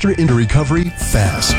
faster into recovery fast.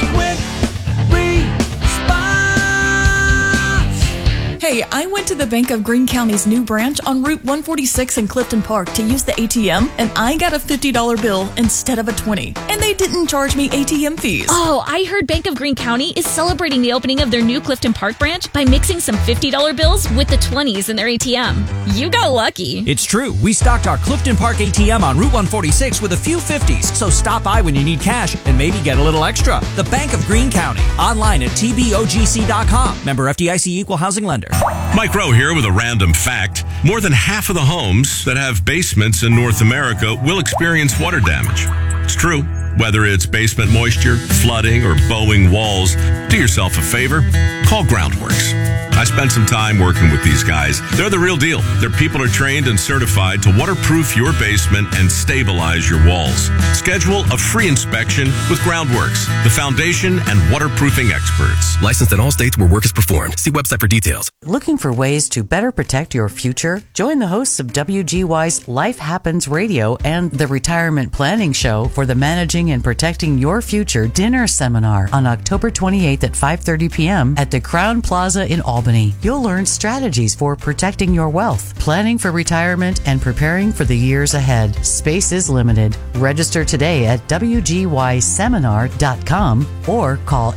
Hey, I went to the Bank of Greene County's new branch on Route 146 in Clifton Park to use the ATM, and I got a $50 bill instead of a $20. And they didn't charge me ATM fees. Oh, I heard Bank of Greene County is celebrating the opening of their new Clifton Park branch by mixing some $50 bills with the 20s in their ATM. You got lucky. It's true. We stocked our Clifton Park ATM on Route 146 with a few 50s, so stop by when you need cash and maybe get a little extra. The Bank of Greene County. Online at tbogc.com. Member FDIC Equal Housing Lender. Mike Rowe here with a random fact. More than half of the homes that have basements in North America will experience water damage. It's true. Whether it's basement moisture, flooding, or bowing walls, do yourself a favor. Call Groundworks. I spent some time working with these guys. They're the real deal. Their people are trained and certified to waterproof your basement and stabilize your walls. Schedule a free inspection with Groundworks, the foundation and waterproofing experts. Licensed in all states where work is performed. See website for details. Looking for ways to better protect your future? Join the hosts of WGY's Life Happens Radio and the Retirement Planning Show for the Managing and Protecting Your Future dinner seminar on October 28th at 5:30 p.m. at the Crown Plaza in Albany. You'll learn strategies for protecting your wealth, planning for retirement, and preparing for the years ahead. Space is limited. Register today at WGYseminar.com or call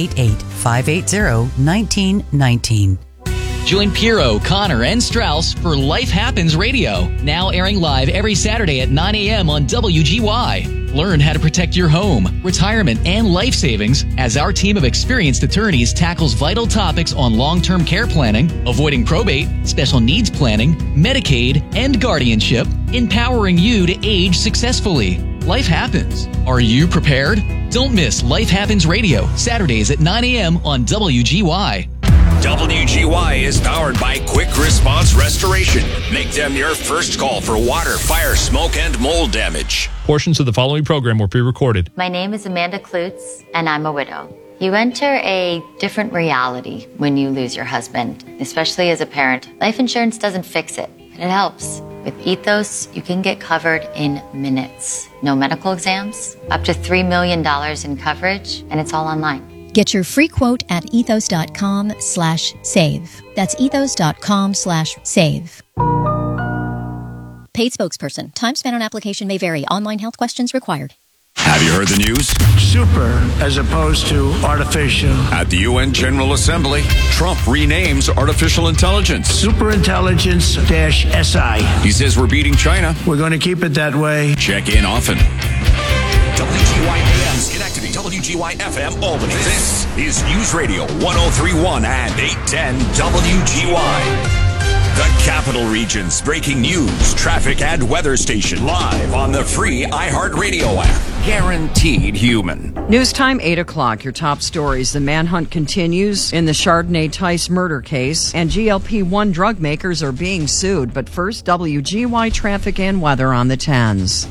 888-580-1919. Join Piero, Connor, and Strauss for Life Happens Radio, now airing live every Saturday at 9 a.m. on WGY. Learn how to protect your home, retirement, and life savings as our team of experienced attorneys tackles vital topics on long-term care planning, avoiding probate, special needs planning, Medicaid, and guardianship, empowering you to age successfully. Life happens. Are you prepared? Don't miss Life Happens Radio, Saturdays at 9 a.m. on WGY. WGY is powered by Quick Response Restoration. Make them your first call for water, fire, smoke, and mold damage. Portions of the following program were pre-recorded. My name is Amanda Klutz, and I'm a widow. You enter a different reality when you lose your husband, especially as a parent. Life insurance doesn't fix it, but it helps. With Ethos, you can get covered in minutes. No medical exams, up to $3 million in coverage, and it's all online. Get your free quote at ethos.com/save. That's ethos.com/save. Paid spokesperson. Time spent on application may vary. Online health questions required. Have you heard the news? Super as opposed to artificial. At the UN General Assembly, Trump renames artificial intelligence Superintelligence-SI. He says we're beating China. We're going to keep it that way. Check in often. WGY AM Schenectady, WGY FM Albany. This is News Radio 1031 and 810 WGY. The Capital Region's breaking news, traffic, and weather station live on the free iHeartRadio app. Guaranteed human. News time, 8 o'clock. Your top stories. The manhunt continues in the Chardonnay Tice murder case, and GLP-1 drug makers are being sued. But first, WGY traffic and weather on the 10s.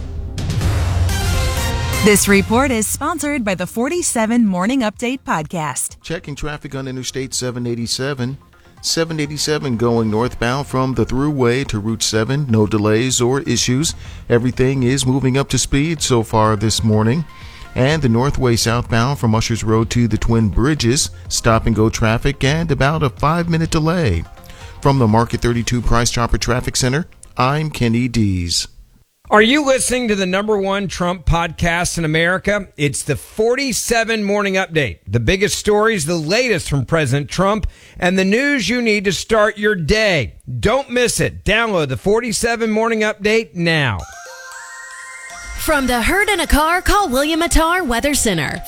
This report is sponsored by the 47 Morning Update podcast. Checking traffic on Interstate 787. 787 going northbound from the Thruway to Route 7. No delays or issues. Everything is moving up to speed so far this morning. And the Northway southbound from Ushers Road to the Twin Bridges. Stop and go traffic and about a 5-minute delay. From the Market 32 Price Chopper Traffic Center, I'm Kenny Dees. Are you listening to the number one Trump podcast in America? It's the 47 Morning Update. The biggest stories, the latest from President Trump, and the news you need to start your day. Don't miss it. Download the 47 Morning Update now. From the herd in a car, call William Attar Weather Center,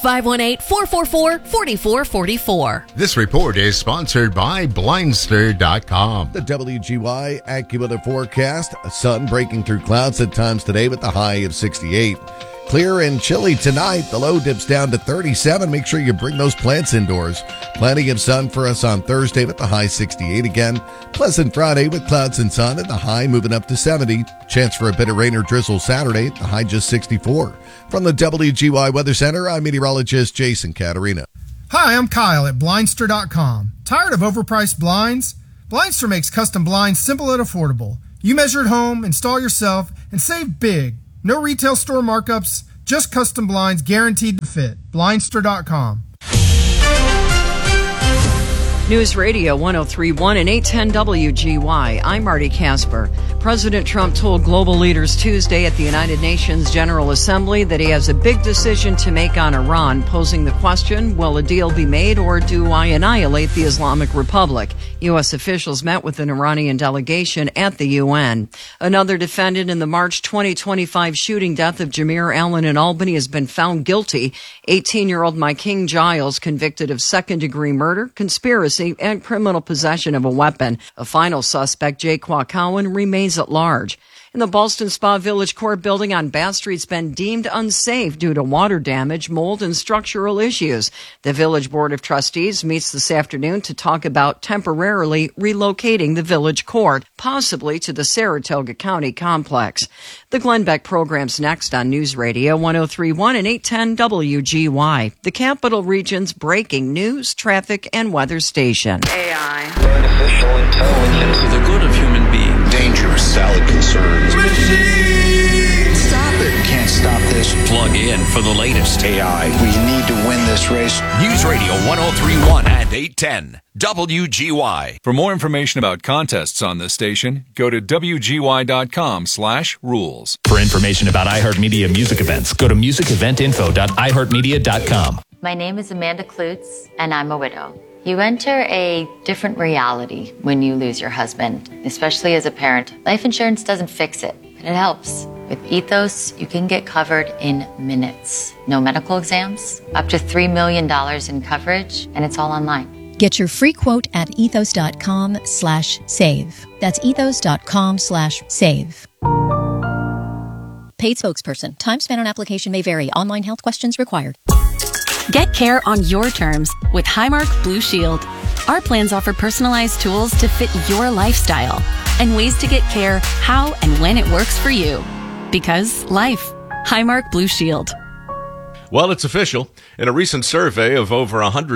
518-444-4444. This report is sponsored by Blindster.com. The WGY AccuWeather forecast, sun breaking through clouds at times today with the high of 68. Clear and chilly tonight. The low dips down to 37. Make sure you bring those plants indoors. Plenty of sun for us on Thursday with the high 68 again. Pleasant Friday with clouds and sun at the high moving up to 70. Chance for a bit of rain or drizzle Saturday at the high just 64. From the WGY Weather Center, I'm meteorologist Jason Caterina. Hi, I'm Kyle at Blindster.com. Tired of overpriced blinds? Blindster makes custom blinds simple and affordable. You measure at home, install yourself, and save big. No retail store markups, Just custom blinds guaranteed to fit. Blindster.com. News Radio 103.1 and 810 WGY. I'm Marty Casper. President Trump told global leaders Tuesday at the United Nations General Assembly that he has a big decision to make on Iran, posing the question, will a deal be made or do I annihilate the Islamic Republic? U.S. officials met with an Iranian delegation at the UN. Another defendant in the March 2025 shooting death of Jameer Allen in Albany has been found guilty. 18-year-old Myking Giles convicted of second-degree murder, conspiracy, and criminal possession of a weapon. A final suspect, Jaquan Cowan, remains at large. In the Ballston Spa Village Court building on Bath Street's been deemed unsafe due to water damage, mold, and structural issues. The Village Board of Trustees meets this afternoon to talk about temporarily relocating the Village Court, possibly to the Saratoga County complex. The Glenn Beck program's next on News Radio 103.1 and 810 WGY, the Capital Region's breaking news, traffic, and weather station. AI. Artificial intelligence. For the good of human beings. Dangerous salad concerns. Stop it. Can't stop this. Plug in for the latest AI. We need to win this race. News Radio 103.1 and 810 WGY. For more information about contests on this station, go to WGY.com/rules. For information about iHeartMedia music events, go to musiceventinfo.iheartmedia.com. My name is Amanda Klutz, and I'm a widow. You enter a different reality when you lose your husband, especially as a parent. Life insurance doesn't fix it, but it helps. With Ethos, you can get covered in minutes. No medical exams, up to $3 million in coverage, and it's all online. Get your free quote at ethos.com/save. That's ethos.com/save. Paid spokesperson. Time spent on application may vary. Online health questions required. Get care on your terms with Highmark Blue Shield. Our plans offer personalized tools to fit your lifestyle and ways to get care how and when it works for you. Because life. Highmark Blue Shield. Well, it's official. In a recent survey of over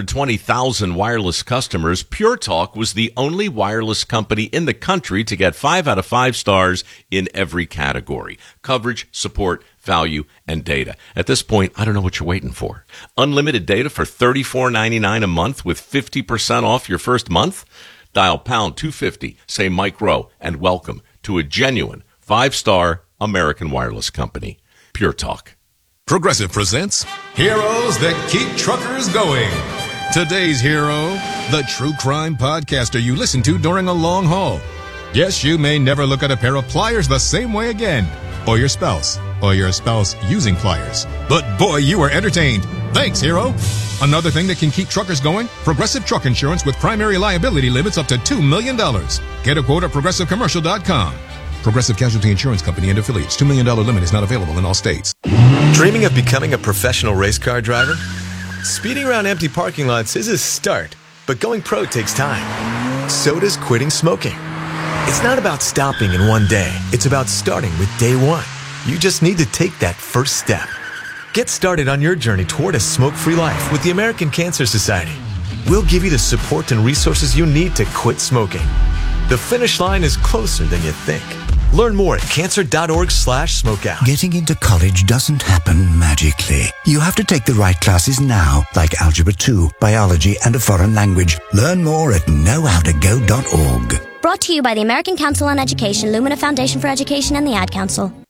120,000 wireless customers, Pure Talk was the only wireless company in the country to get 5 out of 5 stars in every category: coverage, support, value, and data. At this point, I don't know what you're waiting for. Unlimited data for $34.99 a month with 50% off your first month? Dial pound 250, say Mike Rowe, and welcome to a genuine 5-star American wireless company. Pure Talk. Progressive presents Heroes That Keep Truckers Going. Today's hero, the true crime podcaster you listen to during a long haul. Yes, you may never look at a pair of pliers the same way again. Or your spouse using pliers. But boy, you were entertained. Thanks, hero. Another thing that can keep truckers going, Progressive Truck Insurance with primary liability limits up to $2 million. Get a quote at progressivecommercial.com. Progressive Casualty Insurance Company and affiliates. $2 million limit is not available in all states. Dreaming of becoming a professional race car driver? Speeding around empty parking lots is a start, but going pro takes time. So does quitting smoking. It's not about stopping in one day. It's about starting with day one. You just need to take that first step. Get started on your journey toward a smoke-free life with the American Cancer Society. We'll give you the support and resources you need to quit smoking. The finish line is closer than you think. Learn more at cancer.org/smokeout. Getting into college doesn't happen magically. You have to take the right classes now, like Algebra 2, Biology, and a foreign language. Learn more at knowhowtogo.org. Brought to you by the American Council on Education, Lumina Foundation for Education, and the Ad Council.